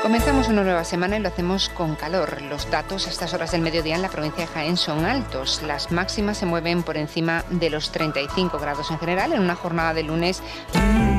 Comenzamos una nueva semana y lo hacemos con calor. Los datos a estas horas del mediodía en la provincia de Jaén son altos. Las máximas se mueven por encima de los 35 grados en general en una jornada de lunes